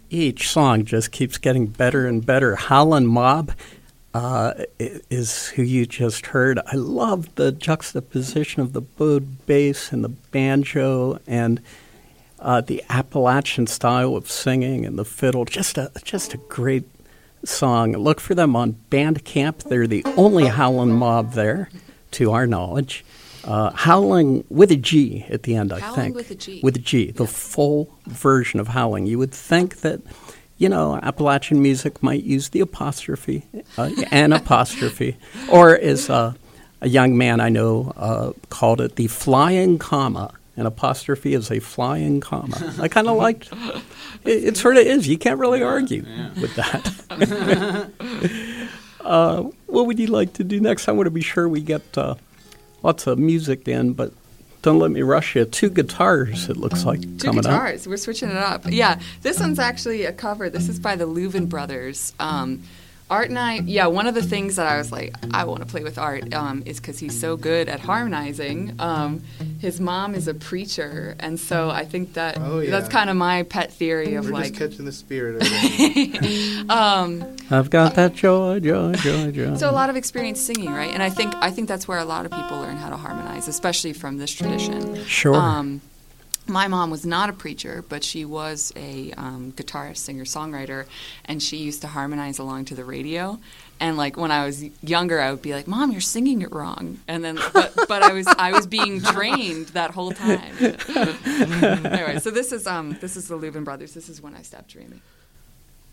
each song just keeps getting better and better. Howlin' Mob is who you just heard. I love the juxtaposition of the bowed bass and the banjo and the Appalachian style of singing and the fiddle. Just a great song. Look for them on Bandcamp. They're the only Howlin' Mob there, to our knowledge. Howling with a G at the end, I think. Howling with a G. With a G, the full version of howling. You would think that, Appalachian music might use the apostrophe, an apostrophe, or as a young man I know called it, the flying comma. An apostrophe is a flying comma. I kind of liked it. Sort of is. You can't really argue with that. What would you like to do next? I want to be sure we get lots of music in, but don't let me rush you. 2 guitars, it looks like, coming up. 2 guitars. We're switching it up. Yeah, this one's actually a cover. This is by the Louvin Brothers. Art and I, one of the things that I was like, I want to play with Art is because he's so good at harmonizing. His mom is a preacher, and so I think that that's kind of my pet theory of We're like... just catching the spirit of it. I've got that joy, joy, joy, joy. So a lot of experience singing, right? And I think that's where a lot of people learn how to harmonize, especially from this tradition. Sure. My mom was not a preacher, but she was a guitarist, singer, songwriter, and she used to harmonize along to the radio. And like when I was younger, I would be like, "Mom, you're singing it wrong." And then, but I was being trained that whole time. Anyway, so this is the Louvin Brothers. This is When I Stopped Dreaming.